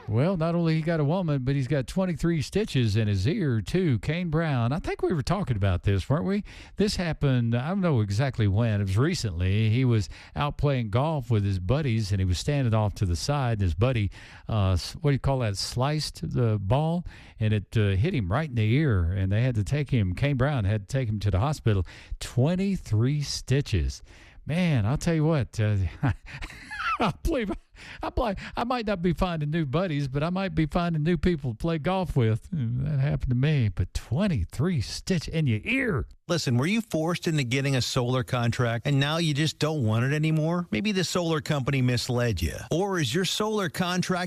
Well, not only he got a woman, but he's got 23 stitches in his ear too. Kane Brown. I think we were talking about this, weren't we? This happened. I don't know exactly when. It was recently. He was out playing golf with his buddies, and he was standing off to the side. And his buddy, what do you call that? Sliced the ball, and it hit him right in the ear. And they had to take him. Kane Brown had to take him to the hospital. 23 stitches. Man, I'll tell you what. I believe I might not be finding new buddies, but I might be finding new people to play golf with. That happened to me. But 23 stitch in your ear. Listen, were you forced into getting a solar contract and now you just don't want it anymore? Maybe the solar company misled you. Or is your solar contract